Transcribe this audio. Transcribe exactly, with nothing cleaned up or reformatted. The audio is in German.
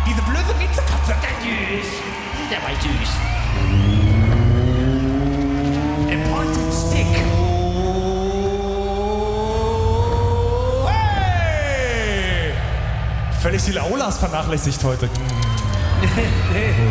Diese blöde Miezekatze, der süß. Der war süß. A pointed stick. Hey! Völlig die Aulas vernachlässigt heute.